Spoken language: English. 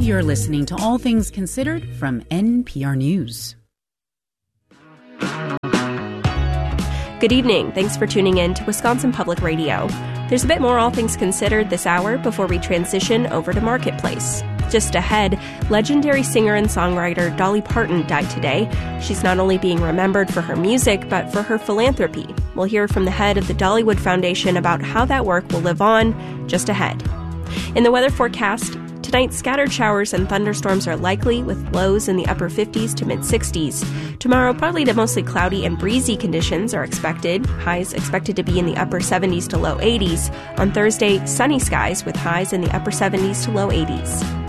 You're listening to All Things Considered from NPR News. Good evening. Thanks for tuning in to Wisconsin Public Radio. There's a bit more All Things Considered this hour before we transition over to Marketplace. Just ahead, legendary singer and songwriter Dolly Parton died today. She's not only being remembered for her music, but for her philanthropy. We'll hear from the head of the Dollywood Foundation about how that work will live on just ahead. In the weather forecast, tonight scattered showers and thunderstorms are likely with lows in the upper 50s to mid-60s. Tomorrow, partly to mostly cloudy and breezy conditions are expected. Highs expected to be in the upper 70s to low 80s. On Thursday, sunny skies with highs in the upper 70s to low 80s.